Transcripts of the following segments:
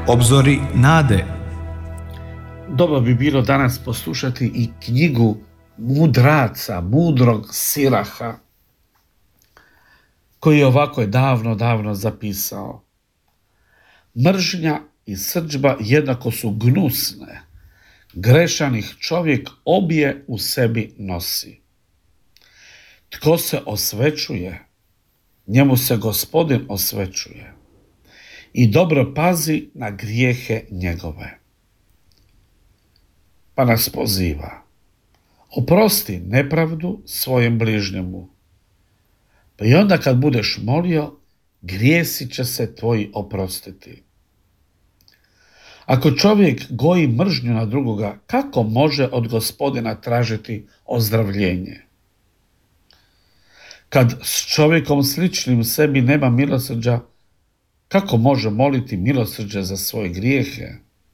Obzori nade. Dobro bi bilo danas poslušati i knjigu mudraca, mudrog Siraha, koji je ovako davno zapisao. Mržnja i srdžba jednako su gnusne. Grešan ih čovjek obje u sebi nosi. Tko se osvećuje, njemu se Gospodin osvećuje i dobro pazi na grijehe njegove. Pa nas poziva: oprosti nepravdu svojem bližnjemu, pa i onda kad budeš molio, grijesi će se tvoji oprostiti. Ako čovjek goji mržnju na drugoga, kako može od Gospodina tražiti ozdravljenje? Kad s čovjekom sličnim sebi nema milosrđa, kako može moliti milosrđe za svoje grijehe?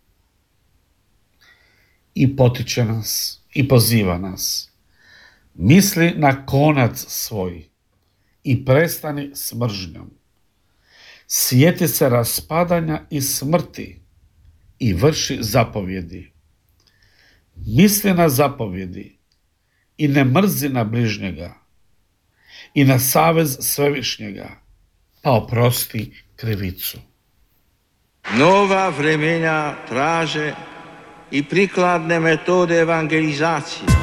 I potiče nas i poziva nas: misli na konac svoj i prestani s mržnjom. Sjeti se raspadanja i smrti i vrši zapovjedi. Misli na zapovjedi i ne mrzi na bližnjega i na savez Svevišnjega, pa oprosti krivicu. Nova vremena traže i prikladne metode evangelizacije.